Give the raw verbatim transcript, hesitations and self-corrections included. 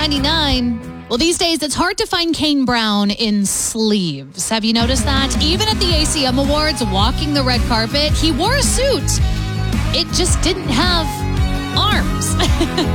ninety-nine. Well, these days, it's hard to find Kane Brown in sleeves. Have you noticed that? Even at the A C M Awards, walking the red carpet, he wore a suit. It just didn't have arms.